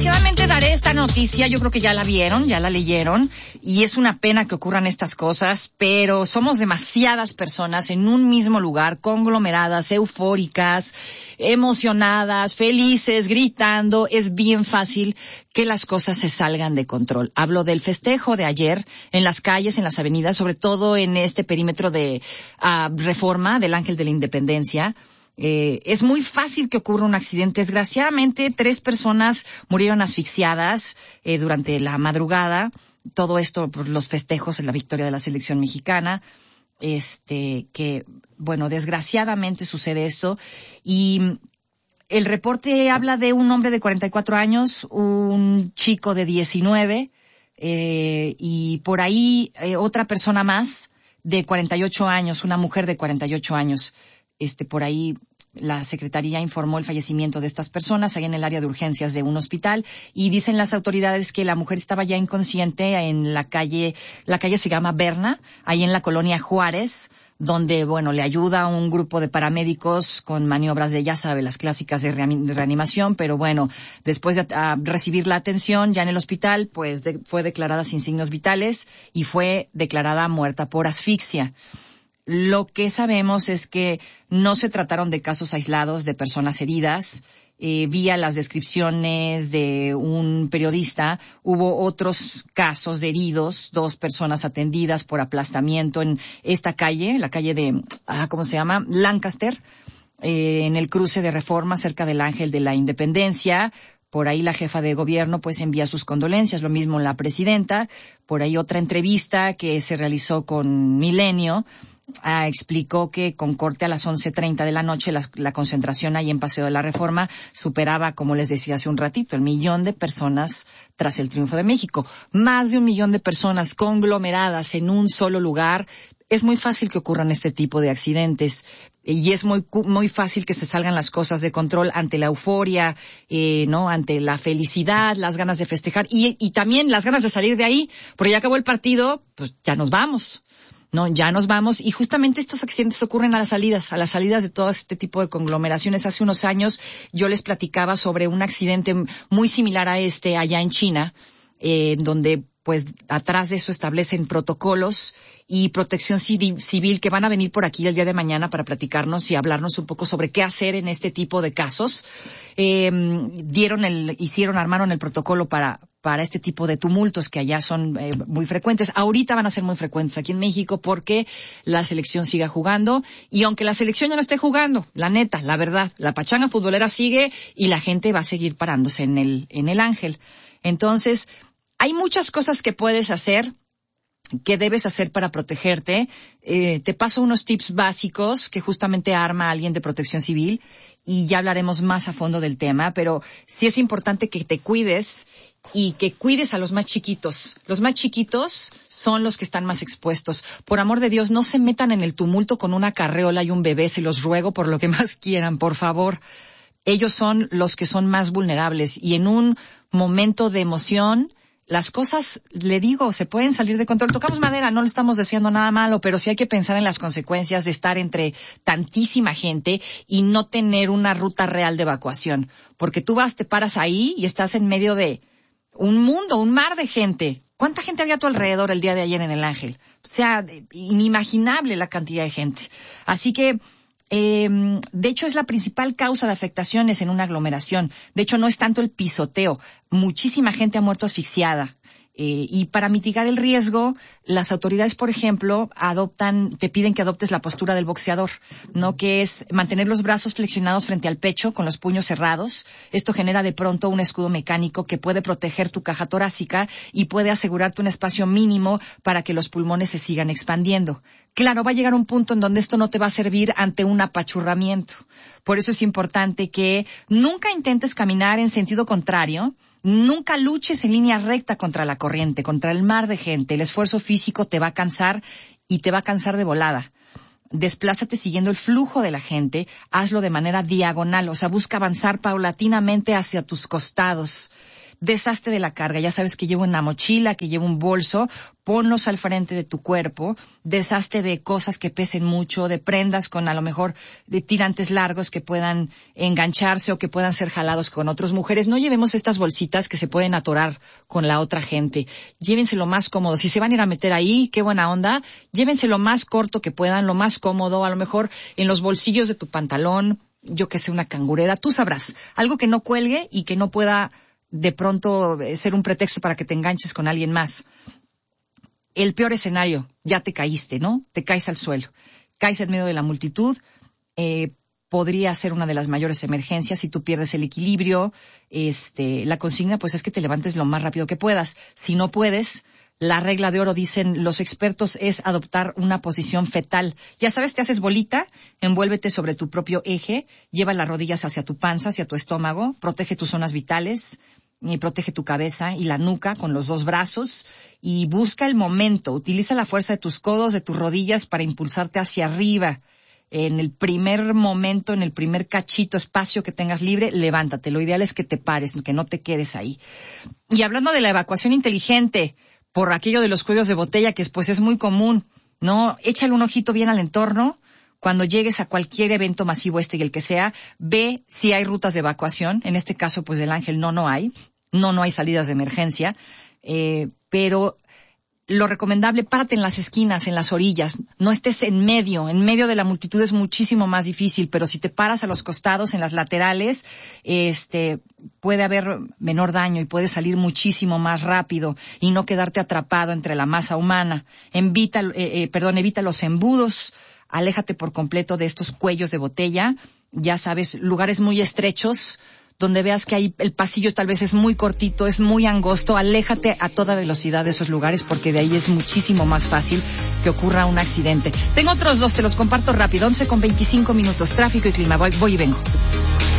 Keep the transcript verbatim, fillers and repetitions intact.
desgraciadamente daré esta noticia, yo creo que ya la vieron, ya la leyeron, y es una pena que ocurran estas cosas, pero somos demasiadas personas en un mismo lugar, conglomeradas, eufóricas, emocionadas, felices, gritando. Es bien fácil que las cosas se salgan de control. Hablo del festejo de ayer en las calles, en las avenidas, sobre todo en este perímetro de uh, Reforma del Ángel de la Independencia. Eh, es muy fácil que ocurra un accidente. Desgraciadamente, tres personas murieron asfixiadas eh, durante la madrugada. Todo esto por los festejos en la victoria de la selección mexicana. Este, que, bueno, desgraciadamente sucede esto. Y el reporte habla de un hombre de cuarenta y cuatro años, un chico de diecinueve, eh, y por ahí eh, otra persona más de cuarenta y ocho años, una mujer de cuarenta y ocho años. Este, por ahí la Secretaría informó el fallecimiento de estas personas ahí en el área de urgencias de un hospital, y dicen las autoridades que la mujer estaba ya inconsciente en la calle, la calle se llama Berna, ahí en la colonia Juárez, donde, bueno, le ayuda un grupo de paramédicos con maniobras de, ya sabe, las clásicas de reanimación, pero bueno, después de uh, recibir la atención ya en el hospital, pues de, fue declarada sin signos vitales y fue declarada muerta por asfixia. Lo que sabemos es que no se trataron de casos aislados de personas heridas. Eh, vía las descripciones de un periodista, hubo otros casos de heridos, dos personas atendidas por aplastamiento en esta calle, la calle de, ah, ¿cómo se llama? Lancaster, eh, en el cruce de Reforma, cerca del Ángel de la Independencia. Por ahí la jefa de gobierno pues envía sus condolencias, lo mismo la presidenta. Por ahí otra entrevista que se realizó con Milenio, Ah, explicó que con corte a las once treinta de la noche la, la concentración ahí en Paseo de la Reforma superaba, como les decía hace un ratito, el millón de personas tras el triunfo de México. Más de un millón de personas conglomeradas en un solo lugar. Es muy fácil que ocurran este tipo de accidentes y es muy muy fácil que se salgan las cosas de control ante la euforia, eh, no, ante la felicidad, las ganas de festejar y, y también las ganas de salir de ahí, porque ya acabó el partido, pues ya nos vamos. No, ya nos vamos, y justamente estos accidentes ocurren a las salidas, a las salidas de todo este tipo de conglomeraciones. Hace unos años yo les platicaba sobre un accidente muy similar a este allá en China, eh, donde pues atrás de eso establecen protocolos y protección civil que van a venir por aquí el día de mañana para platicarnos y hablarnos un poco sobre qué hacer en este tipo de casos. Eh, dieron el, hicieron, armaron el protocolo para para este tipo de tumultos que allá son eh, muy frecuentes. Ahorita van a ser muy frecuentes aquí en México porque la selección sigue jugando, y aunque la selección ya no esté jugando, la neta, la verdad, la pachanga futbolera sigue y la gente va a seguir parándose en el en el Ángel. Entonces, hay muchas cosas que puedes hacer, que debes hacer para protegerte. Eh, te paso unos tips básicos que justamente arma alguien de Protección Civil y ya hablaremos más a fondo del tema, pero sí es importante que te cuides y que cuides a los más chiquitos. Los más chiquitos son los que están más expuestos. Por amor de Dios, no se metan en el tumulto con una carreola y un bebé, se los ruego por lo que más quieran, por favor. Ellos son los que son más vulnerables y en un momento de emoción las cosas, le digo, se pueden salir de control. Tocamos madera, no le estamos deseando nada malo, pero sí hay que pensar en las consecuencias de estar entre tantísima gente y no tener una ruta real de evacuación. Porque tú vas, te paras ahí y estás en medio de un mundo, un mar de gente. ¿Cuánta gente había a tu alrededor el día de ayer en el Ángel? O sea, inimaginable la cantidad de gente. Así que, Eh, de hecho, es la principal causa de afectaciones en una aglomeración. De hecho, no es tanto el pisoteo. Muchísima gente ha muerto asfixiada. Eh, y para mitigar el riesgo, las autoridades, por ejemplo, adoptan, te piden que adoptes la postura del boxeador, ¿no? Que es mantener los brazos flexionados frente al pecho con los puños cerrados. Esto genera de pronto un escudo mecánico que puede proteger tu caja torácica y puede asegurarte un espacio mínimo para que los pulmones se sigan expandiendo. Claro, va a llegar un punto en donde esto no te va a servir ante un apachurramiento. Por eso es importante que nunca intentes caminar en sentido contrario. Nunca luches en línea recta contra la corriente, contra el mar de gente. El esfuerzo físico te va a cansar y te va a cansar de volada. Desplázate siguiendo el flujo de la gente, hazlo de manera diagonal, o sea, busca avanzar paulatinamente hacia tus costados. deshazte de la carga. Ya sabes que llevo una mochila, que llevo un bolso, ponlos al frente de tu cuerpo, deshazte de cosas que pesen mucho, de prendas con a lo mejor de tirantes largos que puedan engancharse o que puedan ser jalados con otras mujeres. No llevemos estas bolsitas que se pueden atorar con la otra gente. Llévense lo más cómodo. Si se van a ir a meter ahí, qué buena onda, llévense lo más corto que puedan, lo más cómodo, a lo mejor en los bolsillos de tu pantalón, yo que sé, una cangurera, tú sabrás, algo que no cuelgue y que no pueda de pronto ser un pretexto para que te enganches con alguien más. El peor escenario, ya te caíste, ¿no? Te caes al suelo, caes en medio de la multitud, eh, podría ser una de las mayores emergencias si tú pierdes el equilibrio. Este, la consigna pues es que te levantes lo más rápido que puedas. Si no puedes, la regla de oro, dicen los expertos, es adoptar una posición fetal. Ya sabes, te haces bolita, envuélvete sobre tu propio eje, lleva las rodillas hacia tu panza, hacia tu estómago, protege tus zonas vitales, y protege tu cabeza y la nuca con los dos brazos y busca el momento. Utiliza la fuerza de tus codos, de tus rodillas para impulsarte hacia arriba. En el primer momento, en el primer cachito, espacio que tengas libre, levántate. Lo ideal es que te pares, que no te quedes ahí. Y hablando de la evacuación inteligente, por aquello de los cuellos de botella, que pues es muy común, ¿no? Échale un ojito bien al entorno. Cuando llegues a cualquier evento masivo, este y el que sea, ve si hay rutas de evacuación. En este caso, pues del Ángel no, no hay. No, no hay salidas de emergencia. Eh, pero lo recomendable, párate en las esquinas, en las orillas. No estés en medio. En medio de la multitud es muchísimo más difícil, pero si te paras a los costados, en las laterales, este, puede haber menor daño y puedes salir muchísimo más rápido y no quedarte atrapado entre la masa humana. Evita, eh, eh, perdón, evita los embudos. Aléjate por completo de estos cuellos de botella. Ya sabes, lugares muy estrechos, donde veas que hay el pasillo tal vez es muy cortito, es muy angosto, aléjate a toda velocidad de esos lugares porque de ahí es muchísimo más fácil que ocurra un accidente. Tengo otros dos, te los comparto rápido. once con veinticinco minutos, tráfico y clima. Voy, voy y vengo.